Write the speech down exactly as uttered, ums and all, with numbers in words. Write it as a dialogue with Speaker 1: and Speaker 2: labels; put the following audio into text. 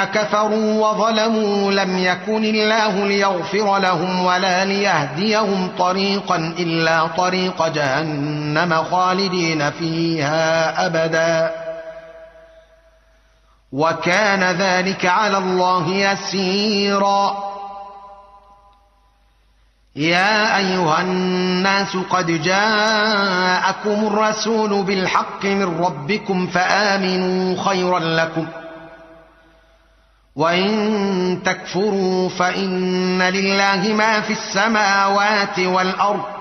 Speaker 1: كفروا وظلموا لم يكن الله ليغفر لهم ولا ليهديهم طريقا إلا طريق جهنم خالدين فيها أبدا وكان ذلك على الله يسيرا. يا أيها الناس قد جاءكم الرسول بالحق من ربكم فآمنوا خيرا لكم، وإن تكفروا فإن لله ما في السماوات والأرض